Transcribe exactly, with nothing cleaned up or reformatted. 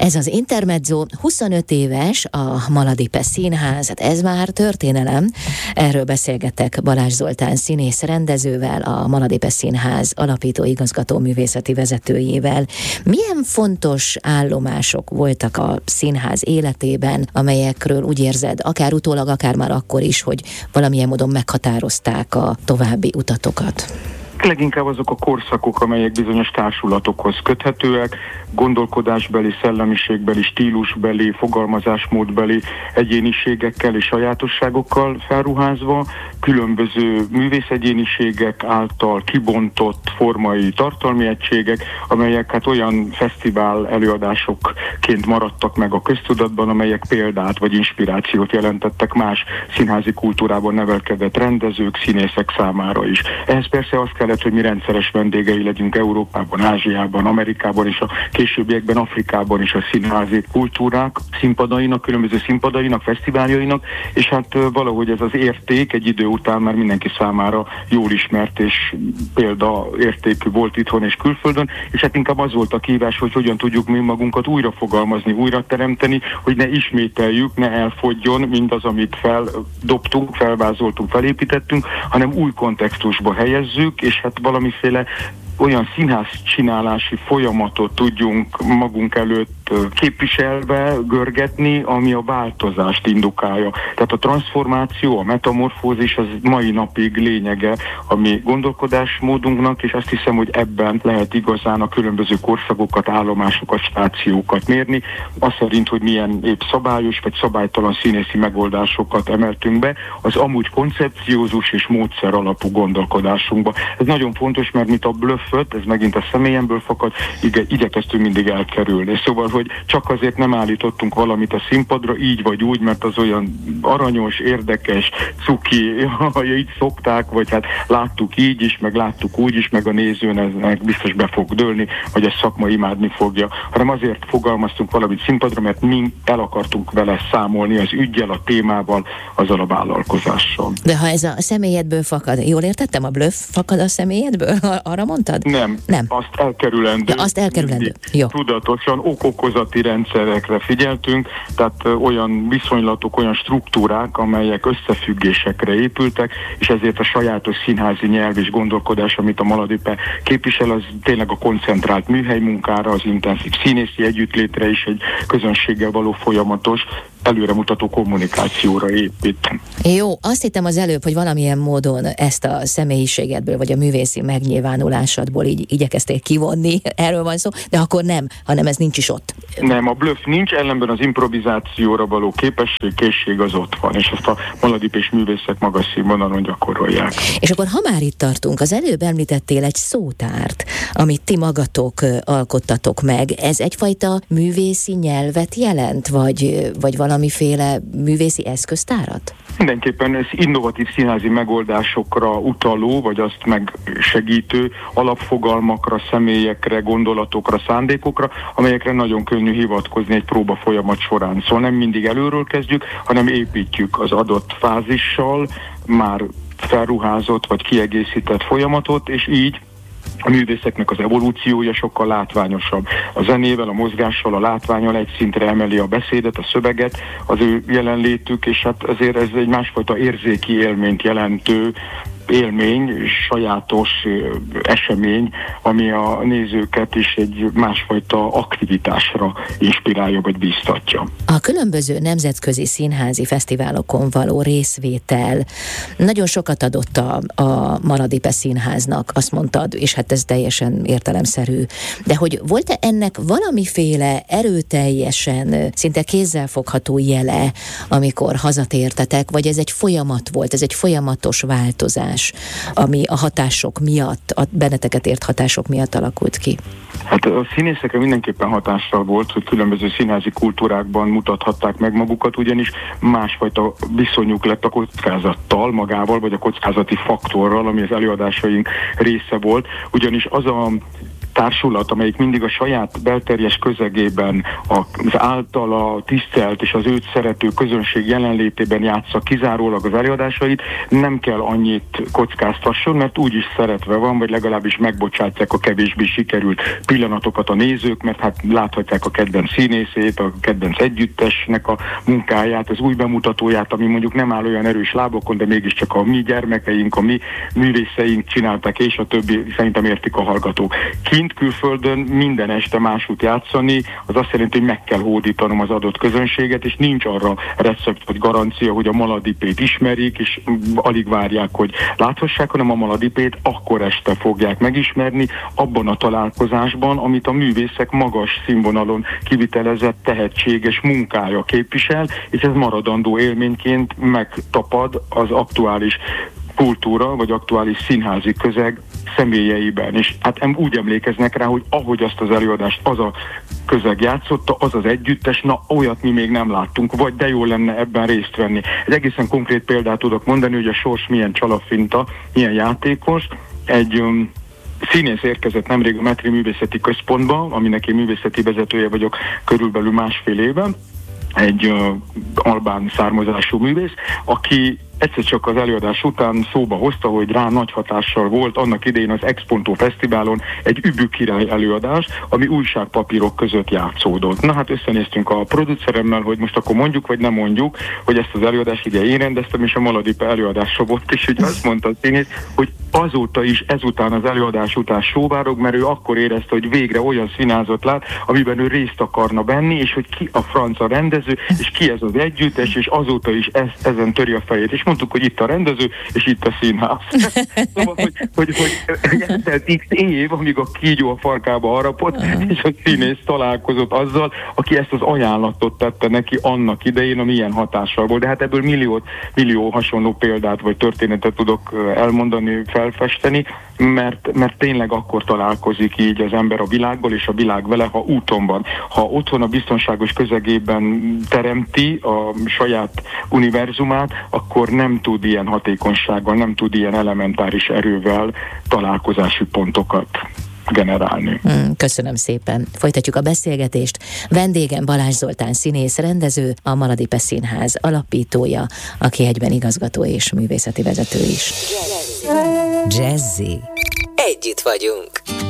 Ez az Intermezzo, huszonöt éves a Maladipe Színház, hát ez már történelem. Erről beszélgetek Balázs Zoltán színész rendezővel, a Maladipe Színház alapító igazgató művészeti vezetőjével. Milyen fontos állomások voltak a színház életében, amelyekről úgy érzed, akár utólag, akár már akkor is, hogy valamilyen módon meghatározták a további utatokat? Leginkább azok a korszakok, amelyek bizonyos társulatokhoz köthetőek, gondolkodásbeli, szellemiségbeli, stílusbeli, fogalmazásmódbeli egyéniségekkel és sajátosságokkal felruházva, különböző művészegyéniségek által kibontott formai tartalmi egységek, amelyek hát olyan fesztivál előadásokként maradtak meg a köztudatban, amelyek példát vagy inspirációt jelentettek más színházi kultúrában nevelkedett rendezők, színészek számára is. Ehhez persze azt kellett, hogy mi rendszeres vendégei legyünk Európában, Ázsiában, Amerikában és a későbbiekben Afrikában is a színházi kultúrák színpadainak, különböző színpadainak, fesztiváljainak, és hát valahogy ez az érték egy idő után már mindenki számára jól ismert és példaértékű volt itthon és külföldön, és hát inkább az volt a kívás, hogy hogyan tudjuk mi magunkat újra fogalmazni, újra teremteni, hogy ne ismételjük, ne elfogjon mindaz, amit feldobtunk, felvázoltunk, felépítettünk, hanem új kontextusba helyezzük, és hát valamiféle olyan színház csinálási folyamatot tudjunk magunk előtt képviselve görgetni, ami a változást indukálja. Tehát a transformáció, a metamorfózis az mai napig lényege a mi gondolkodásmódunknak, és azt hiszem, hogy ebben lehet igazán a különböző korszakokat, állomásokat, stációkat mérni, az szerint, hogy milyen épp szabályos vagy szabálytalan színészi megoldásokat emeltünk be, az amúgy koncepciózus és módszer alapú gondolkodásunkba. Ez nagyon fontos, mert mint a blöfföt, ez megint a személyemből fakad, igye, igyekeztünk mindig elkerülni. Szóval, hogy csak azért nem állítottunk valamit a színpadra, így vagy úgy, mert az olyan aranyos, érdekes, cuki, ha így szokták, vagy hát láttuk így is, meg láttuk úgy is, meg a nézőnek biztos be fog dőlni, vagy a szakma imádni fogja, hanem azért fogalmaztunk valamit színpadra, mert mi el akartunk vele számolni az üggyel, a témával, azzal a vállalkozással. De ha ez a személyedből fakad, jól értettem, a blöff fakad a személyedből? Arra mondtad? Nem, nem. Azt elkerülendő. Ja, azt elkerülendő. Jó. Tudatosan ok-okozati rendszerekre figyeltünk, tehát olyan viszonylatok, olyan struktúrák, amelyek összefüggésekre épültek, és ezért a sajátos színházi nyelv és gondolkodás, amit a Maladipe képvisel, az tényleg a koncentrált műhelymunkára, az intenzív színészi együttlétre is egy közönséggel való folyamatos, előremutató kommunikációra épít. Jó, azt hittem az előbb, hogy valamilyen módon ezt a személyiségedből, vagy a művészi megnyilvánulásodból így igyekeztél kivonni, erről van szó, de akkor nem, hanem ez nincs is ott. Nem, a bluff nincs, ellenben az improvizációra való képesség, készség az ott van, és ezt a maladipés művészek magas színvonalon gyakorolják. És akkor, ha már itt tartunk, az előbb említettél egy szótárt, amit ti magatok alkottatok meg. Ez egyfajta művészi nyelvet jelent, vagy, vagy valamiféle művészi eszköztárat? Mindenképpen ez innovatív színházi megoldásokra utaló, vagy azt megsegítő alapfogalmakra, személyekre, gondolatokra, szándékokra, amelyekre nagyon könnyű hivatkozni egy próba folyamat során. Szóval nem mindig előről kezdjük, hanem építjük az adott fázissal már felruházott vagy kiegészített folyamatot, és így a művészeknek az evolúciója sokkal látványosabb. A zenével, a mozgással, a látvánnyal egy szintre emeli a beszédet, a szöveget, az ő jelenlétük, és hát azért ez egy másfajta érzéki élményt jelentő élmény, sajátos esemény, ami a nézőket is egy másfajta aktivitásra inspirálja vagy bíztatja. A különböző nemzetközi színházi fesztiválokon való részvétel nagyon sokat adott a, a Maladipe Színháznak, azt mondtad, és hát ez teljesen értelemszerű. De hogy volt-e ennek valamiféle erőteljesen, szinte kézzelfogható jele, amikor hazatértetek, vagy ez egy folyamat volt, ez egy folyamatos változás, ami a hatások miatt, a benneteket ért hatások miatt alakult ki? Hát a színészekre mindenképpen hatással volt, hogy különböző színházi kultúrákban mutathatták meg magukat, ugyanis másfajta viszonyuk lett a kockázattal magával, vagy a kockázati faktorral, ami az előadásaink része volt, ugyanis az a társulat, amelyik mindig a saját belterjes közegében az általa tisztelt és az őt szerető közönség jelenlétében játsza kizárólag az előadásait, nem kell annyit kockáztasson, mert úgyis szeretve van, vagy legalábbis megbocsátják a kevésbé sikerült pillanatokat a nézők, mert hát láthatják a kedvenc színészét, a kedvenc együttesnek a munkáját, az új bemutatóját, ami mondjuk nem áll olyan erős lábokon, de mégiscsak a mi gyermekeink, a mi művészeink csinálták, és a többi szerintem értik a hallgatók. Kint külföldön minden este másút játszani, az azt jelenti, hogy meg kell hódítanom az adott közönséget, és nincs arra recept vagy garancia, hogy a Maladipét ismerik, és alig várják, hogy láthassák, hanem a Maladipét akkor este fogják megismerni, abban a találkozásban, amit a művészek magas színvonalon kivitelezett tehetséges munkája képvisel, és ez maradandó élményként megtapad az aktuális kultúra, vagy aktuális színházi közeg személyeiben. És hát úgy emlékeznek rá, hogy ahogy azt az előadást az a közeg játszotta, az az együttes, na olyat mi még nem láttunk, vagy de jó lenne ebben részt venni. Egy egészen konkrét példát tudok mondani, hogy a Sors milyen csalafinta, milyen játékos. Egy um, színész érkezett nemrég a Metri Művészeti Központba, aminek én művészeti vezetője vagyok körülbelül másfél éven, egy uh, albán származású művész, aki egyszer csak az előadás után szóba hozta, hogy rá nagy hatással volt annak idején az Expontó Fesztiválon egy Übük király előadás, ami újságpapírok között játszódott. Na hát összenéztünk a produceremmel, hogy most akkor mondjuk, vagy nem mondjuk, hogy ezt az előadást ugye én rendeztem, és a Maladipe előadásra volt, és ugye azt mondta a színész, hogy azóta is, ezután az előadás után sóvárog, mert ő akkor érezte, hogy végre olyan színházat lát, amiben ő részt akarna venni, és hogy ki a francia rendező, és ki ez az együttes, és azóta is ez, ezen töri a fejét. És mondtuk, hogy itt a rendező, és itt a színház. Szóval, hogy, hogy, hogy eltelt x év, amíg a kígyó a farkába harapott, uh-huh. és a színész találkozott azzal, aki ezt az ajánlatot tette neki annak idején, ami ilyen hatással volt. De hát ebből millió, millió hasonló példát vagy történetet tudok elmondani, felfesteni, mert, mert tényleg akkor találkozik így az ember a világgal, és a világ vele, ha úton van. Ha otthon a biztonságos közegében teremti a saját univerzumát, akkor nem tud ilyen hatékonysággal, nem tud ilyen elementáris erővel találkozási pontokat generálni. Köszönöm szépen. Folytatjuk a beszélgetést. Vendégem Balázs Zoltán színész, rendező, a Maladipe Színház alapítója, aki egyben igazgató és művészeti vezető is. Jazzy. Együtt vagyunk.